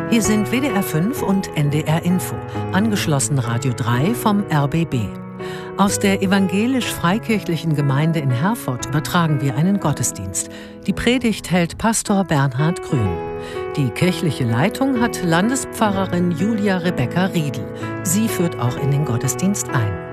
Hier sind WDR 5 und NDR Info, angeschlossen Radio 3 vom RBB. Aus der evangelisch-freikirchlichen Gemeinde in Herford übertragen wir einen Gottesdienst. Die Predigt hält Pastor Bernhard Grün. Die kirchliche Leitung hat Landespfarrerin Julia Rebecca Riedl. Sie führt auch in den Gottesdienst ein.